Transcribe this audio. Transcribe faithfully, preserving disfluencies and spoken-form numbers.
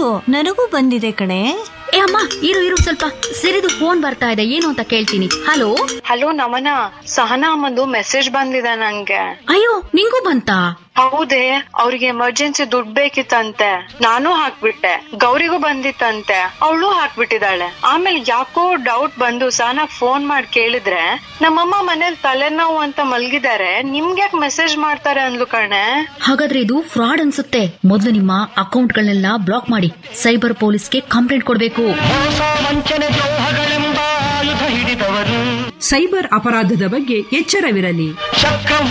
ನನಗೂ ಬಂದಿದೆ ಕಣೆ. ಏ ಅಮ್ಮ, ಇರು ಇರು ಸ್ವಲ್ಪ ಸಿರಿದು ಫೋನ್ ಬರ್ತಾ ಇದೆ, ಏನು ಅಂತ ಕೇಳ್ತೀನಿ. ಹಲೋ ಹಲೋ ನಮನ, ಸಹನಾ ಅಮ್ಮಂದು ಮೆಸೇಜ್ ಬಂದಿದೆ ನಂಗೆ. ಅಯ್ಯೋ, ನಿಂಗೂ ಬಂತಾ? ಹೌದೇ, ಅವ್ರಿಗೆ ಎಮರ್ಜೆನ್ಸಿ ದುಡ್ಡು ಬೇಕಿತ್ತಂತೆ, ನಾನು ಹಾಕ್ಬಿಟ್ಟೆ. ಗೌರಿಗೂ ಬಂದಿತ್ತಂತೆ, ಅವಳು ಹಾಕ್ಬಿಟ್ಟಿದ್ದಾಳೆ. ಆಮೇಲೆ ಯಾಕೋ ಡೌಟ್ ಬಂದು ಸಹನಾ ಫೋನ್ ಮಾಡಿ ಕೇಳಿದ್ರೆ, ನಮ್ಮಮ್ಮ ಮನೇಲಿ ತಲೆನೋವು ಅಂತ ಮಲ್ಗಿದ್ದಾರೆ, ನಿಮ್ಗ್ಯಾಕ್ ಮೆಸೇಜ್ ಮಾಡ್ತಾರೆ ಅಂದ್ಲು ಕಣೆ. ಹಾಗಾದ್ರೆ ಇದು ಫ್ರಾಡ್ ಅನ್ಸುತ್ತೆ. ಮೊದಲು ನಿಮ್ಮ ಅಕೌಂಟ್ಗಳನ್ನೆಲ್ಲ ಬ್ಲಾಕ್ ಮಾಡಿ ಸೈಬರ್ ಪೊಲೀಸ್ಗೆ ಕಂಪ್ಲೇಂಟ್ ಕೊಡ್ಬೇಕು. ಸೈಬರ್ ಅಪರಾಧದ ಬಗ್ಗೆ ಎಚ್ಚರವಿರಲಿ.